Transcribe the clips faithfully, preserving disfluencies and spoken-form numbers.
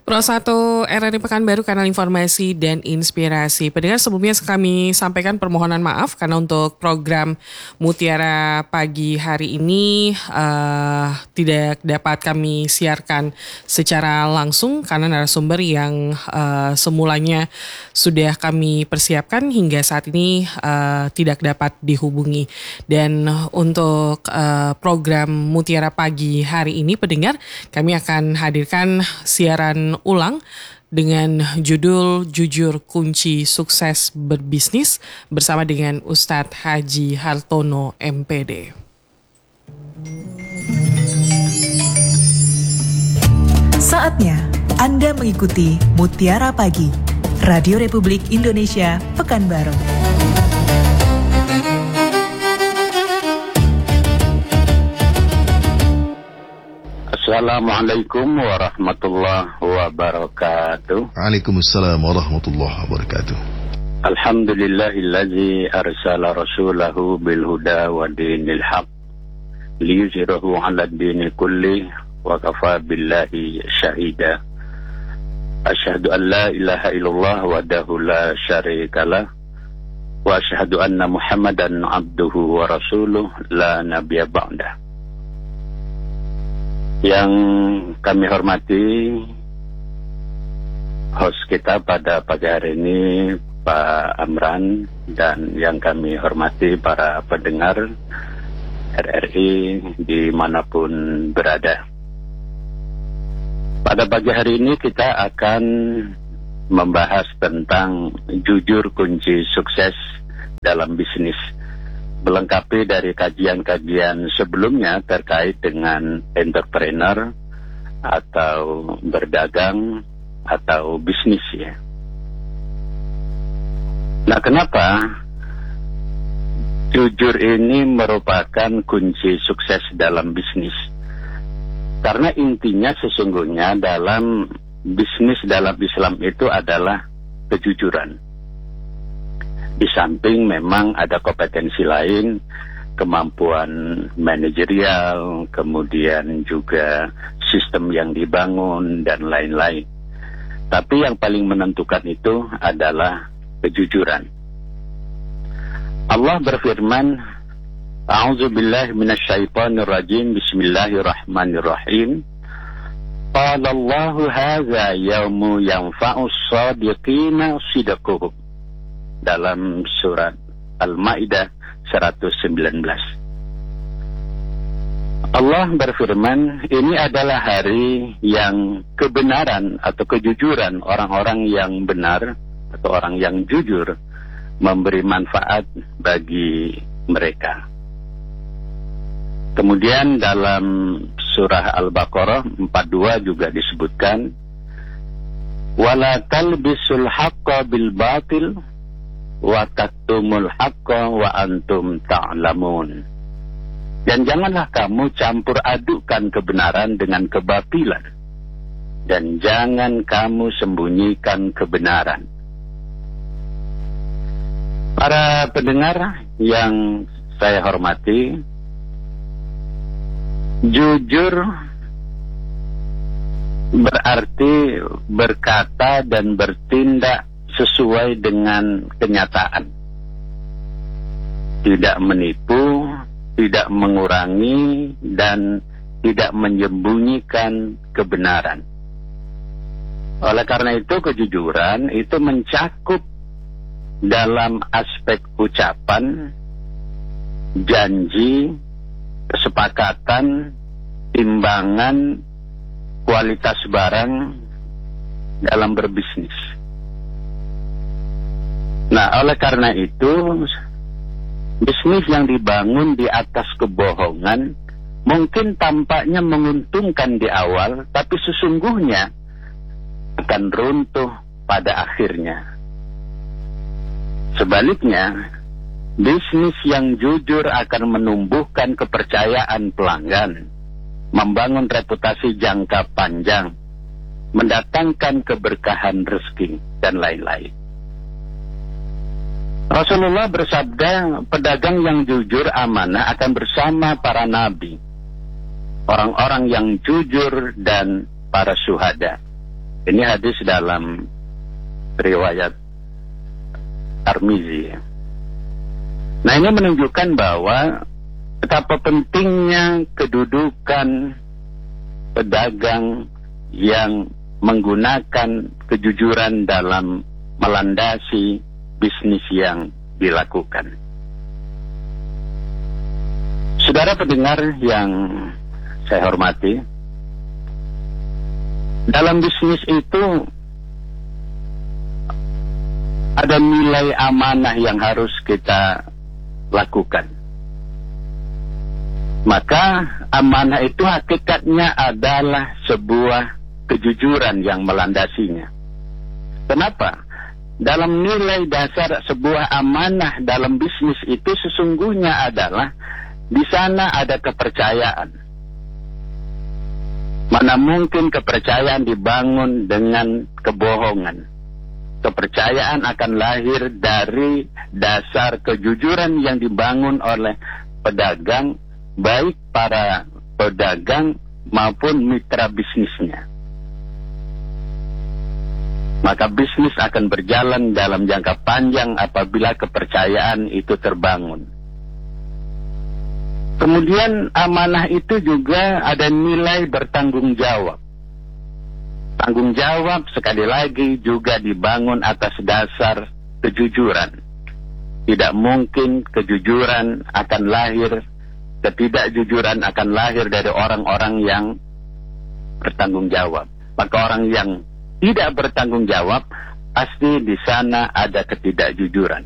Pro satu R R I Pekanbaru, kanal informasi dan inspirasi. Pendengar, sebelumnya kami sampaikan permohonan maaf karena untuk program Mutiara pagi hari ini uh, tidak dapat kami siarkan secara langsung karena narasumber yang uh, semulanya sudah kami persiapkan hingga saat ini uh, tidak dapat dihubungi. Dan untuk uh, program Mutiara pagi hari ini, pendengar, kami akan hadirkan siaran ulang dengan judul Jujur Kunci Sukses Berbisnis bersama dengan Ustadz Haji Hartono M P D. Saatnya Anda mengikuti Mutiara Pagi, Radio Republik Indonesia Pekanbaru. Assalamualaikum warahmatullahi wabarakatuh. Waalaikumsalam warahmatullahi wabarakatuh. Alhamdulillahilladzi arsala rasulahu bil huda wa dinil haq liyuzhirahu 'ala ad-dini kulli wa kafa billahi syahida. Asyhadu an la ilaha illallah wahdahu la syarikalah wa asyhadu anna Muhammadan 'abduhu wa rasuluh la nabiyya ba'dah. Yang kami hormati host kita pada pagi hari ini, Pak Amran, dan yang kami hormati para pendengar R R I dimanapun berada. Pada pagi hari ini kita akan membahas tentang jujur kunci sukses dalam bisnis, melengkapi dari kajian-kajian sebelumnya terkait dengan entrepreneur atau berdagang atau bisnis ya. Nah, kenapa jujur ini merupakan kunci sukses dalam bisnis? Karena intinya sesungguhnya dalam bisnis dalam Islam itu adalah kejujuran. Di samping memang ada kompetensi lain, kemampuan manajerial, kemudian juga sistem yang dibangun, dan lain-lain. Tapi yang paling menentukan itu adalah kejujuran. Allah berfirman, A'udzubillahi minasyaitonirrajim, Bismillahirrahmanirrahim. Qala Allahu hadza yaumu yanfa'us shadiqina shidquhum. Dalam surat Al-Ma'idah seratus sembilan belas. Allah berfirman, ini adalah hari yang kebenaran atau kejujuran orang-orang yang benar atau orang yang jujur memberi manfaat bagi mereka. Kemudian dalam surah Al-Baqarah empat puluh dua juga disebutkan, wala talbisul haqqa bil batil wa taktumul haqqa wa antum ta'lamun. Dan janganlah kamu campur adukkan kebenaran dengan kebatilan, dan jangan kamu sembunyikan kebenaran. Para pendengar yang saya hormati, jujur berarti berkata dan bertindak sesuai dengan kenyataan. Tidak menipu, tidak mengurangi, dan tidak menyembunyikan kebenaran. Oleh karena itu, kejujuran itu mencakup dalam aspek ucapan, janji, kesepakatan, timbangan, kualitas barang dalam berbisnis. Nah, oleh karena itu, bisnis yang dibangun di atas kebohongan mungkin tampaknya menguntungkan di awal, tapi sesungguhnya akan runtuh pada akhirnya. Sebaliknya, bisnis yang jujur akan menumbuhkan kepercayaan pelanggan, membangun reputasi jangka panjang, mendatangkan keberkahan rezeki, dan lain-lain. Rasulullah bersabda, pedagang yang jujur amanah akan bersama para nabi, orang-orang yang jujur dan para syuhada. Ini hadis dalam riwayat Tirmizi. Nah, ini menunjukkan bahwa betapa pentingnya kedudukan pedagang yang menggunakan kejujuran dalam melandasi bisnis yang dilakukan. Saudara pendengar yang saya hormati, dalam bisnis itu ada nilai amanah yang harus kita lakukan. Maka amanah itu hakikatnya adalah sebuah kejujuran yang melandasinya. Kenapa? Dalam nilai dasar sebuah amanah dalam bisnis itu sesungguhnya adalah di sana ada kepercayaan. Mana mungkin kepercayaan dibangun dengan kebohongan? Kepercayaan akan lahir dari dasar kejujuran yang dibangun oleh pedagang, baik para pedagang maupun mitra bisnisnya. Maka bisnis akan berjalan dalam jangka panjang apabila kepercayaan itu terbangun. Kemudian amanah itu juga ada nilai bertanggung jawab. Tanggung jawab sekali lagi juga dibangun atas dasar kejujuran. Tidak mungkin kejujuran akan lahir, ketidakjujuran akan lahir dari orang-orang yang bertanggung jawab. Maka orang yang tidak bertanggung jawab, pasti di sana ada ketidakjujuran.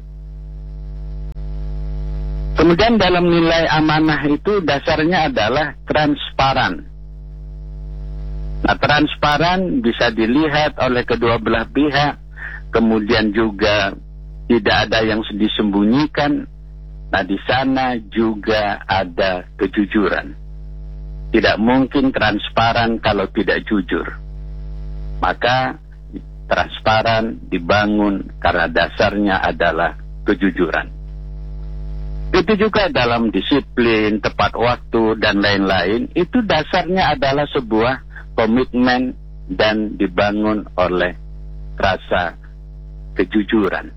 Kemudian dalam nilai amanah itu dasarnya adalah transparan. Nah, transparan bisa dilihat oleh kedua belah pihak, kemudian juga tidak ada yang disembunyikan. Nah, di sana juga ada kejujuran. Tidak mungkin transparan kalau tidak jujur. Maka transparan dibangun karena dasarnya adalah kejujuran. Itu juga dalam disiplin, tepat waktu, dan lain-lain. Itu dasarnya adalah sebuah komitmen dan dibangun oleh rasa kejujuran.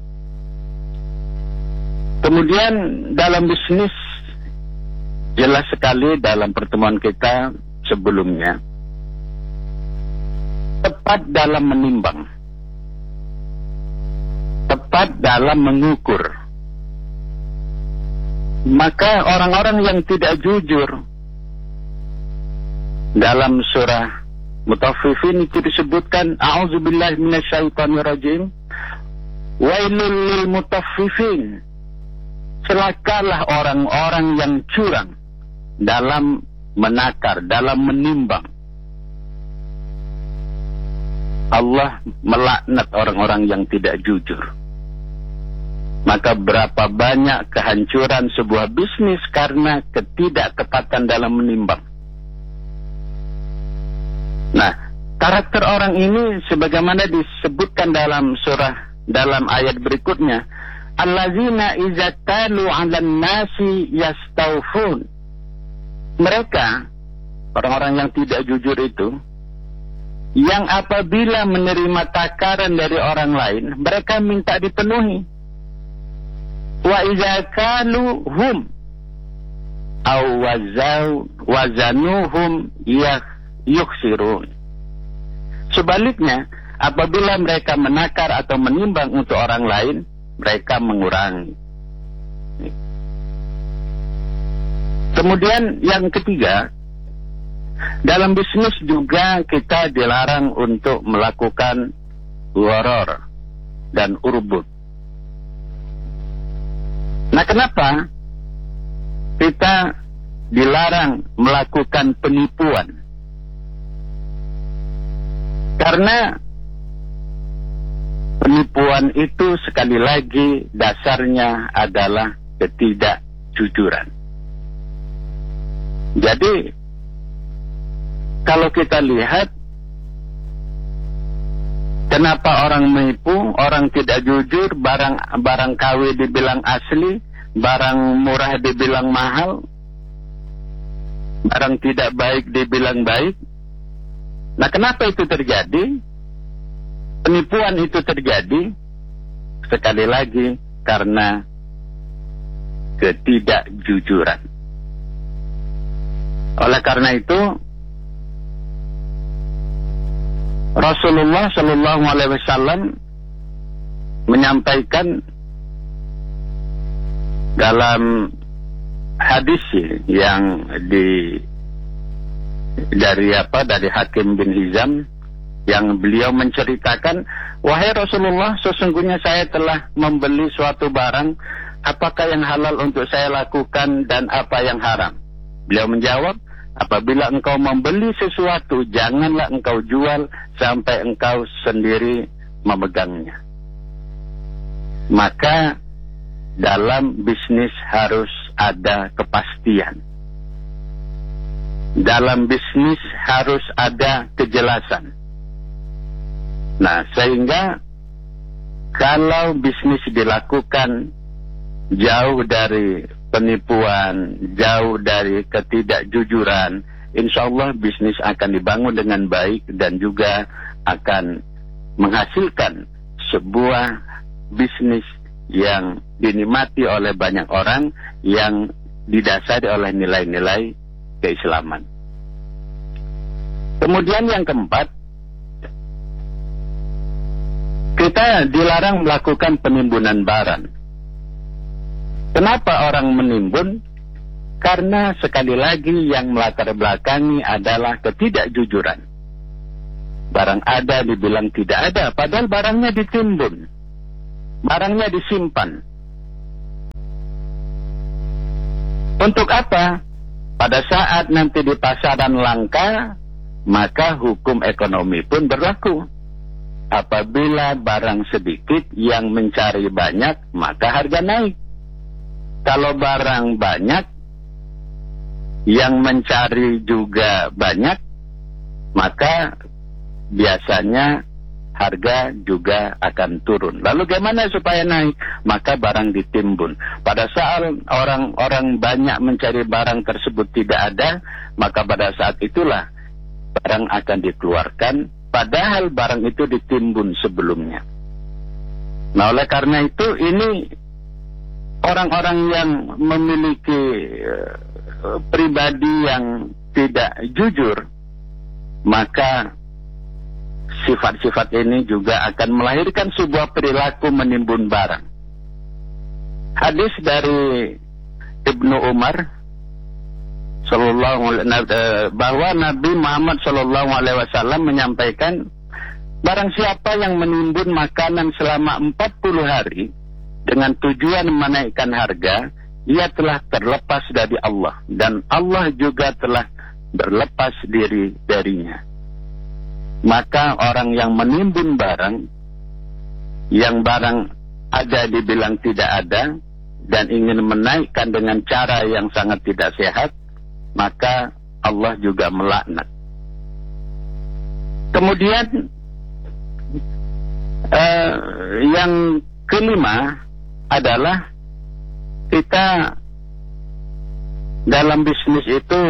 Kemudian dalam bisnis, jelas sekali dalam pertemuan kita sebelumnya, tepat dalam menimbang, tepat dalam mengukur. Maka orang-orang yang tidak jujur, dalam surah Mutaffifin itu disebutkan, a'udzubillahi minasyaitonirrajim, wailul lil mutaffifin, celakalah orang-orang yang curang dalam menakar, dalam menimbang. Allah melaknat orang-orang yang tidak jujur. Maka berapa banyak kehancuran sebuah bisnis karena ketidaktepatan dalam menimbang. Nah, karakter orang ini sebagaimana disebutkan dalam surah, dalam ayat berikutnya, allazina iza talu 'alan nasi yastawfun. Mereka, orang-orang yang tidak jujur itu, yang apabila menerima takaran dari orang lain, mereka minta dipenuhi. Wa iza kalu hum aw wazau wazanuhum yukhsirun. Sebaliknya, apabila mereka menakar atau menimbang untuk orang lain, mereka mengurangi. Kemudian yang ketiga, dalam bisnis juga kita dilarang untuk melakukan gharar dan urbut. Nah, kenapa kita dilarang melakukan penipuan? Karena penipuan itu sekali lagi dasarnya adalah ketidakjujuran. Jadi kalau kita lihat kenapa orang menipu, orang tidak jujur, barang barang K W dibilang asli, barang murah dibilang mahal, barang tidak baik dibilang baik. Nah, kenapa itu terjadi? penipuan itu terjadi sekali lagi karena ketidakjujuran. Oleh karena itu Rasulullah Shallallahu Alaihi Wasallam menyampaikan dalam hadis yang di dari apa dari Hakim bin Hizam yang beliau menceritakan, wahai Rasulullah, sesungguhnya saya telah membeli suatu barang, apakah yang halal untuk saya lakukan dan apa yang haram? Beliau menjawab, apabila engkau membeli sesuatu, janganlah engkau jual sampai engkau sendiri memegangnya. Maka dalam bisnis harus ada kepastian. Dalam bisnis harus ada kejelasan. Nah, sehingga kalau bisnis dilakukan jauh dari penipuan, jauh dari ketidakjujuran, insya Allah bisnis akan dibangun dengan baik dan juga akan menghasilkan sebuah bisnis yang dinikmati oleh banyak orang yang didasari oleh nilai-nilai keislaman. Kemudian yang keempat, kita dilarang melakukan penimbunan barang. Kenapa orang menimbun? Karena sekali lagi yang melatar belakangi adalah ketidakjujuran. Barang ada dibilang tidak ada, padahal barangnya ditimbun. Barangnya disimpan. Untuk apa? Pada saat nanti di pasaran langka, maka hukum ekonomi pun berlaku. Apabila barang sedikit yang mencari banyak, maka harga naik. Kalau barang banyak yang mencari juga banyak, maka biasanya harga juga akan turun. Lalu bagaimana supaya naik? Maka barang ditimbun. Pada saat orang-orang banyak mencari barang tersebut tidak ada, maka pada saat itulah barang akan dikeluarkan, padahal barang itu ditimbun sebelumnya. Nah, oleh karena itu ini orang-orang yang memiliki uh, pribadi yang tidak jujur, maka sifat-sifat ini juga akan melahirkan sebuah perilaku menimbun barang. Hadis dari Ibnu Umar sallallahu bahwa Nabi Muhammad sallallahu alaihi wasallam menyampaikan, barang siapa yang menimbun makanan selama empat puluh hari dengan tujuan menaikkan harga, ia telah terlepas dari Allah dan Allah juga telah berlepas diri darinya. Maka orang yang menimbun barang, yang barang ada dibilang tidak ada, dan ingin menaikkan dengan cara yang sangat tidak sehat, maka Allah juga melaknat. Kemudian eh, yang kelima adalah kita dalam bisnis itu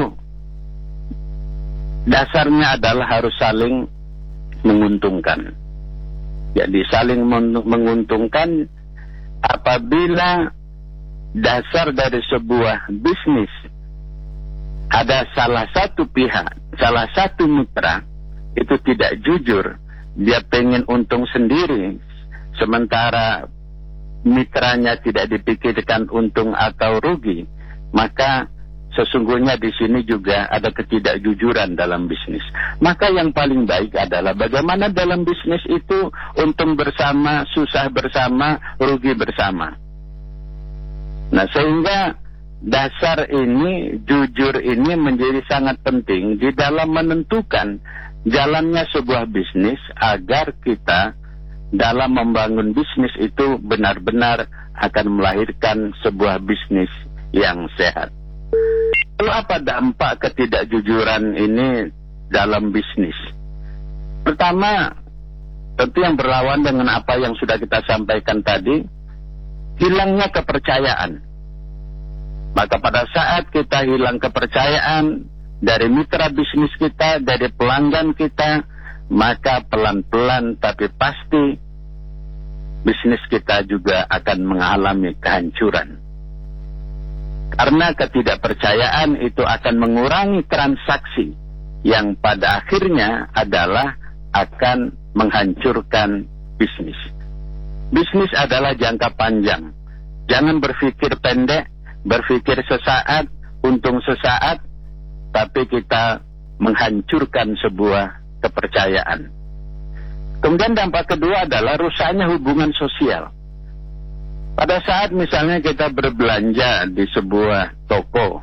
dasarnya adalah harus saling menguntungkan. Jadi saling menguntungkan apabila dasar dari sebuah bisnis ada salah satu pihak, salah satu mitra itu tidak jujur, dia pengen untung sendiri, sementara mitranya tidak dipikirkan untung atau rugi, maka sesungguhnya di sini juga ada ketidakjujuran dalam bisnis. Maka yang paling baik adalah bagaimana dalam bisnis itu untung bersama, susah bersama, rugi bersama. Nah, sehingga dasar ini, jujur ini menjadi sangat penting di dalam menentukan jalannya sebuah bisnis, agar kita dalam membangun bisnis itu benar-benar akan melahirkan sebuah bisnis yang sehat. Lalu apa dampak ketidakjujuran ini dalam bisnis? Pertama, tentu yang berlawan dengan apa yang sudah kita sampaikan tadi, hilangnya kepercayaan. Maka pada saat kita hilang kepercayaan dari mitra bisnis kita, dari pelanggan kita, maka pelan-pelan tapi pasti bisnis kita juga akan mengalami kehancuran. Karena ketidakpercayaan itu akan mengurangi transaksi yang pada akhirnya adalah akan menghancurkan bisnis. Bisnis adalah jangka panjang. Jangan berpikir pendek, berpikir sesaat, untung sesaat, tapi kita menghancurkan sebuah kepercayaan. Kemudian dampak kedua adalah rusaknya hubungan sosial. Pada saat misalnya kita berbelanja di sebuah toko,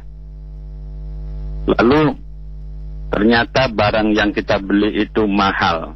lalu ternyata barang yang kita beli itu mahal.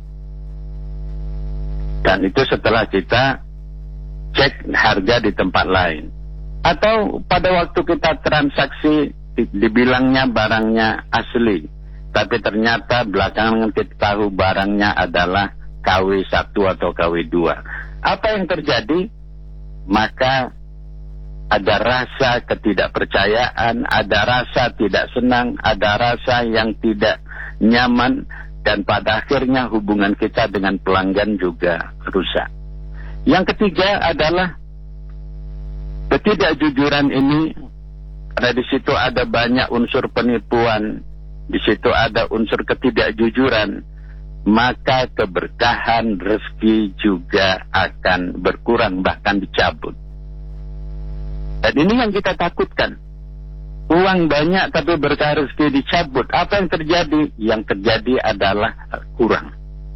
Dan itu setelah kita cek harga di tempat lain. Atau pada waktu kita transaksi dibilangnya barangnya asli, tapi ternyata belakangan kita tahu barangnya adalah K W satu atau K W dua. Apa yang terjadi? Maka ada rasa ketidakpercayaan, ada rasa tidak senang, ada rasa yang tidak nyaman, dan pada akhirnya hubungan kita dengan pelanggan juga rusak. Yang ketiga adalah ketidakjujuran ini, karena di situ ada banyak unsur penipuan, di situ ada unsur ketidakjujuran, maka keberkahan rezeki juga akan berkurang, bahkan dicabut. Dan ini yang kita takutkan. Uang banyak tapi berkah rezeki dicabut. Apa yang terjadi? Yang terjadi adalah kurang.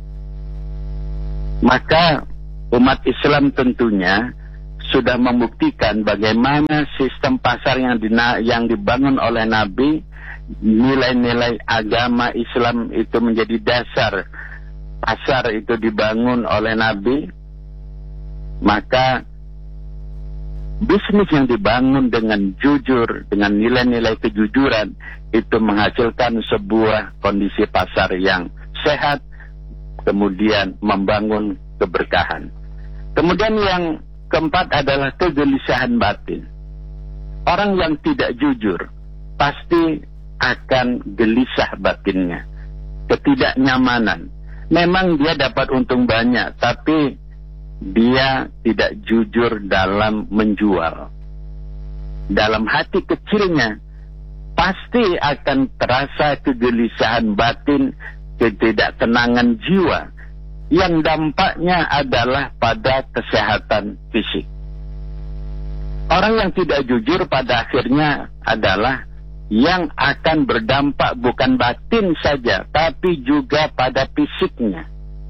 Maka umat Islam tentunya sudah membuktikan bagaimana sistem pasar yang, dina, yang dibangun oleh Nabi, nilai-nilai agama Islam itu menjadi dasar. Pasar itu dibangun oleh Nabi, maka bisnis yang dibangun dengan jujur, dengan nilai-nilai kejujuran, itu menghasilkan sebuah kondisi pasar yang sehat, kemudian membangun keberkahan. Kemudian yang keempat adalah kegelisahan batin. Orang yang tidak jujur pasti akan gelisah batinnya, ketidaknyamanan. Memang dia dapat untung banyak, tapi dia tidak jujur dalam menjual. Dalam hati kecilnya pasti akan terasa kegelisahan batin, ketidaktenangan jiwa, yang dampaknya adalah pada kesehatan fisik. Orang yang tidak jujur pada akhirnya adalah yang akan berdampak bukan batin saja, tapi juga pada fisiknya.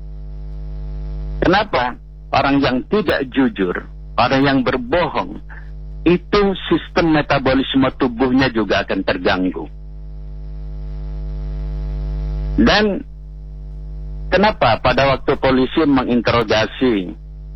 Kenapa? Orang yang tidak jujur, orang yang berbohong, itu sistem metabolisme tubuhnya juga akan terganggu. Dan kenapa pada waktu polisi menginterogasi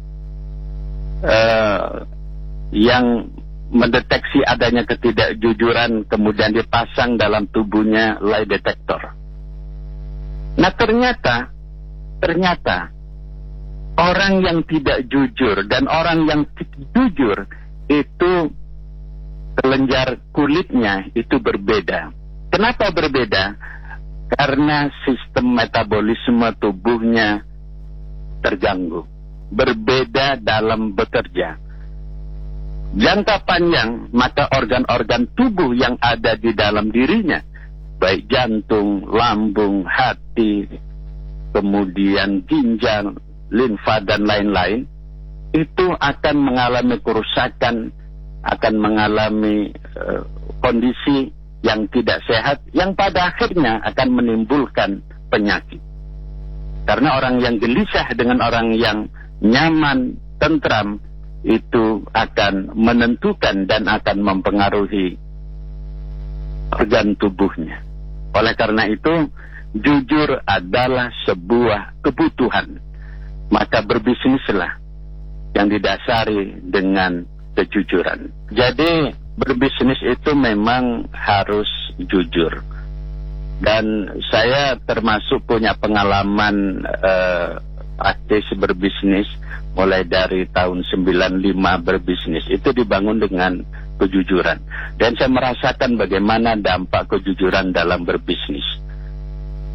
uh, yang mendeteksi adanya ketidakjujuran, kemudian dipasang dalam tubuhnya lie detector. Nah ternyata, ternyata orang yang tidak jujur dan orang yang jujur itu kelenjar kulitnya itu berbeda. Kenapa berbeda? Karena sistem metabolisme tubuhnya terganggu, berbeda dalam bekerja. Jangka panjang, maka organ-organ tubuh yang ada di dalam dirinya, baik jantung, lambung, hati, kemudian ginjal, limfa, dan lain-lain, itu akan mengalami kerusakan, akan mengalami uh, kondisi yang tidak sehat, yang pada akhirnya akan menimbulkan penyakit. Karena orang yang gelisah dengan orang yang nyaman, tentram, itu akan menentukan dan akan mempengaruhi organ tubuhnya. Oleh karena itu, jujur adalah sebuah kebutuhan. Maka berbisnislah yang didasari dengan kejujuran. Jadi berbisnis itu memang harus jujur. Dan saya termasuk punya pengalaman uh, aktif berbisnis. Mulai dari tahun sembilan puluh lima berbisnis itu dibangun dengan kejujuran. Dan saya merasakan bagaimana dampak kejujuran dalam berbisnis.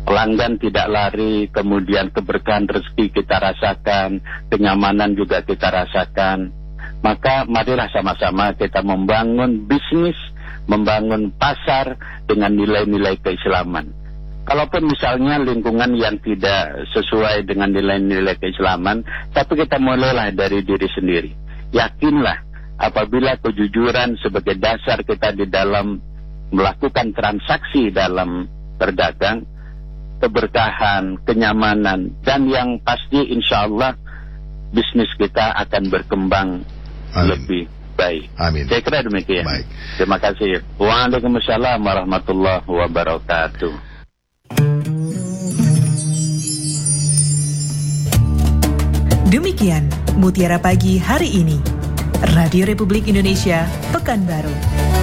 pelanggan tidak lari, kemudian keberkahan rezeki kita rasakan, kenyamanan juga kita rasakan. Maka marilah sama-sama kita membangun bisnis, membangun pasar dengan nilai-nilai keislaman. Kalaupun misalnya lingkungan yang tidak sesuai dengan nilai-nilai keislaman, tapi kita mulailah dari diri sendiri. Yakinlah apabila kejujuran sebagai dasar kita di dalam melakukan transaksi dalam berdagang, keberkahan, kenyamanan, dan yang pasti insya Allah bisnis kita akan berkembang Amin. lebih baik. Amin. Saya kira demikian. Baik. Terima kasih. Waalaikumsalam warahmatullahi wabarakatuh. Demikian Mutiara Pagi hari ini. Radio Republik Indonesia, Pekanbaru.